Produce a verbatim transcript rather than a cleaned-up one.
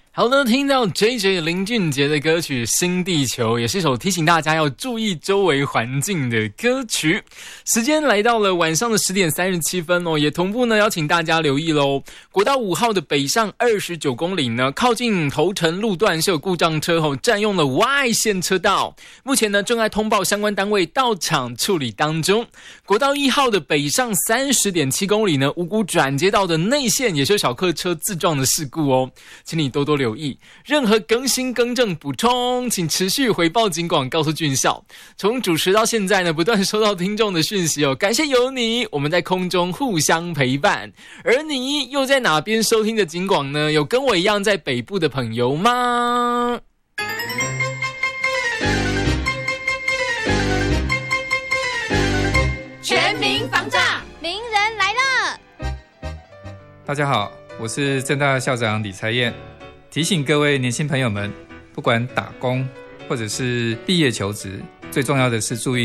好的，听到 J J 林俊杰的歌曲《新地球》，也是一首提醒大家要注意周围环境的歌曲。时间来到了晚上的十点三十七分哦，也同步呢邀请大家留意喽。国道五号的北上二十九公里呢，靠近头城路段是有故障车后占用了 Y 线车道，目前呢正在通报相关单位到场处理当中。国道一号的北上三十点七公里呢，五股转接道的内线也是有小客车自撞的事故哦，请你多多留意。任何更新更正补充，请持续回报警广告诉俊孝。从主持到现在呢，不断收到听众的讯息哦，感谢有你，我们在空中互相陪伴。而你又在哪边收听的警广呢？有跟我一样在北部的朋友吗？ 全民防诈，名人来了。 大家好，我是政大校长李才燕，提醒各位年轻朋友们，不管打工或者是毕业求职，最重要的是注意